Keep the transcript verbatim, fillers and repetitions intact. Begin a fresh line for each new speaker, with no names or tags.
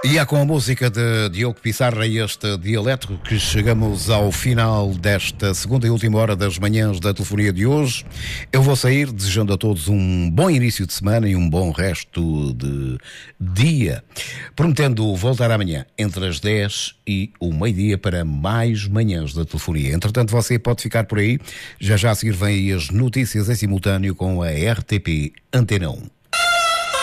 E é com a música de Diogo Pissarra e este dialeto que chegamos ao final desta segunda e última hora das manhãs da telefonia de hoje. Eu vou sair desejando a todos um bom início de semana e um bom resto de dia, prometendo voltar amanhã entre as dez e o meio-dia para mais manhãs da telefonia. Entretanto, você pode ficar por aí. Já já a seguir vem as notícias em simultâneo com a R T P Antena um.